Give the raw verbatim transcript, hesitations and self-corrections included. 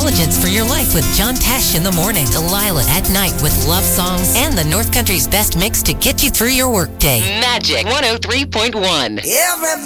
intelligence for your life with John Tesh in the morning, Delilah at night with love songs, and the North Country's best mix to get you through your workday. Magic one oh three point one. Everybody